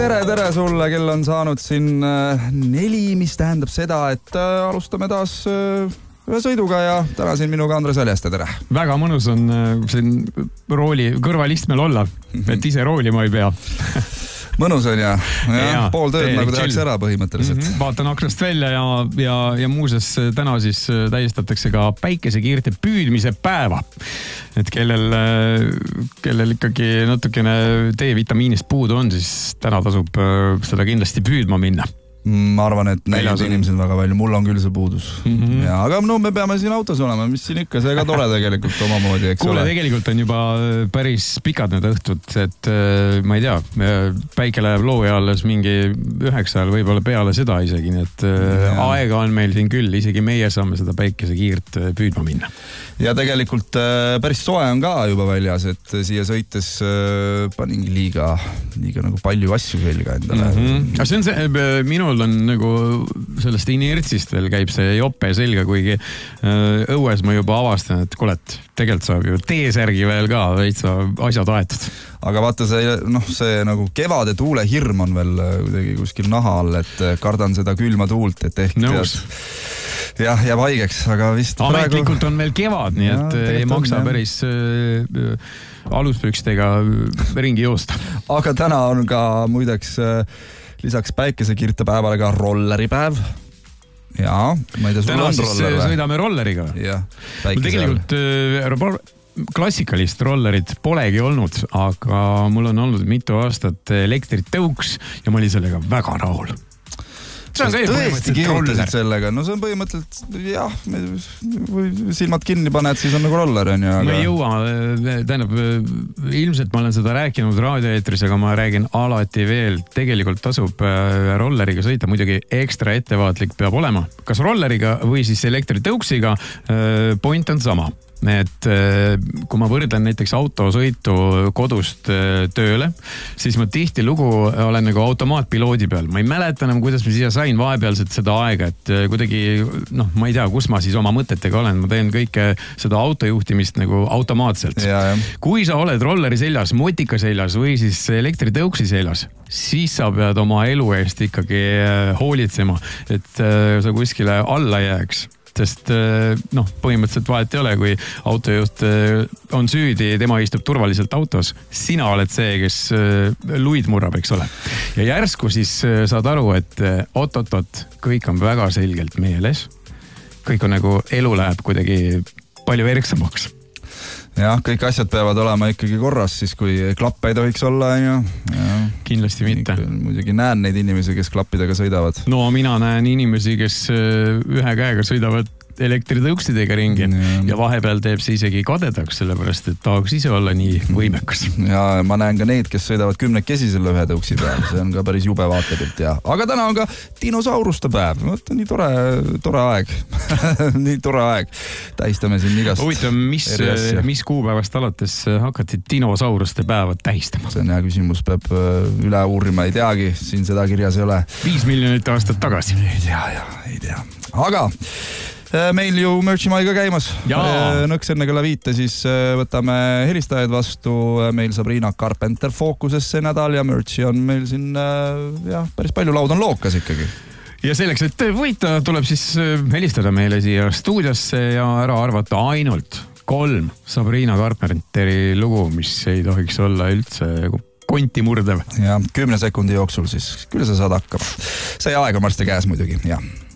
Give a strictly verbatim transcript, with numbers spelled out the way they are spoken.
tere, tere sulle, kell on saanud siin neli, mis tähendab seda, et alustame taas ühe sõiduga ja täna siin minuga Andres Väljeste, tere. Väga mõnus on siin rooli kõrvalistmel olla, et ise roolima ei pea. Mõnus on ja, ja, ja pool tööd nagu tehakse ära põhimõtteliselt. Mm-hmm. Vaatan aknast välja ja, ja, ja muuseas täna siis tähistatakse ka päikesekiirte püüdmise päeva. Et kellel, kellel ikkagi natukene D-vitamiinist puudu on, siis täna tasub seda kindlasti püüdma minna. Ma arvan, et neid inimesed väga palju. Mul on küll see puudus. Mm-hmm. Ja, aga no me peame siin autos olema, mis siin ikka, see ka tore tegelikult omamoodi, eks Kuule, ole. tegelikult on juba päris pikad need õhtud, et ma ei tea, päike läheb looja alles mingi üheksa ajal, võib-olla peale seda isegi, nii et ja. Aega on meil siin küll, isegi meie saame seda päikesekiirt püüdma minna. Ja tegelikult päris soe on ka juba väljas, et siia sõites paningi liiga, liiga nagu palju asju selga endale. Mm-hmm. Aga see on see, minu on nagu sellest inertsist veel käib see jope selga, kuigi õues ma juba avastan, et kuulet, tegelikult saab ju T-särgi veel ka veitsa asjad aetud. Aga vaata see, noh, see nagu kevade tuule hirm on veel kuidagi kuskil naha all, et kardan seda külma tuult, et ehk Nõus. Tead, jah, jääb haigeks, aga vist ametlikult praegu... on veel kevad, nii et ja, ei maksa on, päris äh, aluspükstega ringi joosta. Aga täna on ka muideks äh, lisaks päikesekirte päevale ka rolleripäev. Jaa, ma ei tea, sul täna on siis roller või? Sõidame rolleriga. Jah, tegelikult äh, klassikalist rollerit polegi olnud, aga mul on olnud mitu aastat elektritõuks ja ma olin sellega väga rahul. See on tõesti kihutasid sellega. No see on põhimõtteliselt, jah, kui silmad kinni paned, siis on nagu roller. On ju, aga... Ma ei jõua, tähendab, ilmselt ma olen seda rääkinud raadioeetris, aga ma räägin alati veel. Tegelikult tasub rolleriga sõita, muidugi ekstra ettevaatlik peab olema. Kas rolleriga või siis elektritõuksiga, point on sama. Et kui ma võrdlen näiteks autosõitu kodust tööle, siis ma tihti lugu olen nagu automaatpiloodi peal. Ma ei mäleta enam, kuidas ma siia sain vahepealselt seda aega, et kuidagi, noh, ma ei tea, kus ma siis oma mõtetega olen. Ma teen kõike seda autojuhtimist nagu automaatselt. Ja, ja. Kui sa oled rolleri seljas, motika seljas või siis elektritõuksi seljas, siis sa pead oma elu eest ikkagi hoolitsema, et sa kuskile alla jääks. Sest noh, põhimõtteliselt vahet ei ole, kui autojuht on süüdi, tema istub turvaliselt autos. Sina oled see, kes luid murrab, eks ole. Ja järsku siis saad aru, et oot-oot-oot, kõik on väga selgelt meeles. Kõik on nagu, elu läheb kuidagi palju verksamaks. Jah, kõik asjad peavad olema ikkagi korras, siis kui klappe ei tohiks olla. Ja, ja. Kindlasti mitte. Muidugi näen neid inimesi, kes klappidega sõidavad. No mina näen inimesi, kes ühe käega sõidavad elektritõuksidega ringi ja. ja vahepeal teeb see isegi kadedaks, sellepärast, et tahaks ise olla nii võimekas. Ja ma näen ka neid, kes sõidavad kümnekesi selle ühe tõuksi peal. See on ka päris jube vaatepilt. Ja. Aga täna on ka dinosauruste päev. Mõtta, nii tore, tore aeg. nii tore aeg. Tähistame siin igast. Huvitav, mis, mis kuupäevast alates hakati dinosauruste päeva tähistama? See on hea küsimus, peab üle uurima, ei teagi. Siin seda kirjas ei ole. Viis miljonit aastat tagasi. Ei tea, ja, ei tea. Aga meil ju Merchimaiga käimas. Nõks enne kella viite, siis võtame helistajaid vastu. Meil Sabrina Carpenter fookusesse nädal ja Merchi on meil siin jah, päris palju laud on lookas ikkagi. Ja selleks, et võita, tuleb siis helistada meile siia stuudiosse ja ära arvata ainult kolm Sabrina Carpenteri lugu, mis ei tohiks olla üldse konti murdev. Ja kümne sekundi jooksul siis, küll sa saad hakkama. See aeg on varsti käes muidugi, jah.